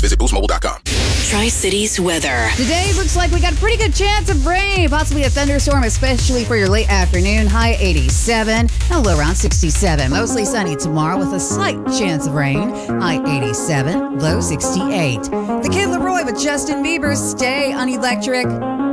Visit boostmobile.com. Tri-Cities weather. Today looks like we got a pretty good chance of rain, possibly a thunderstorm, especially for your late afternoon. High 87, a low around 67. Mostly sunny tomorrow with a slight chance of rain. High 87, low 68. The Kid Leroy with Justin Bieber. Stay on Electric.